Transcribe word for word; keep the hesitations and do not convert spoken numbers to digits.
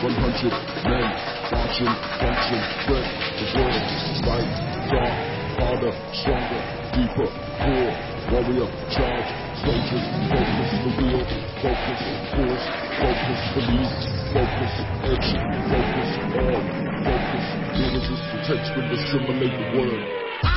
one hundred men, marching, function, spread the word. Light, dark, harder, stronger, deeper, core, warrior, charge, soldiers, focus the wheel, focus, force, focus, believe, focus, edge, focus, on, focus, universe, protects when assimilate the word.